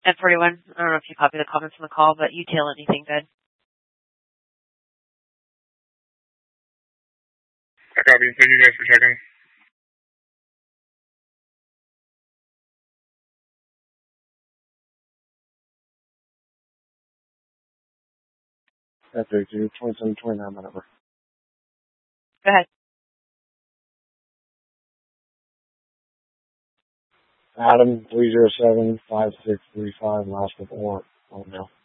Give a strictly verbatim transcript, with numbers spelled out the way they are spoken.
At forty-one, I don't know if you copied the comments on the call, but you tail anything good. I copy. Thank you guys for checking. F A Q, twenty-seven twenty-nine, my number. Go ahead. Adam, three zero seven, five six three five, last report, oh no.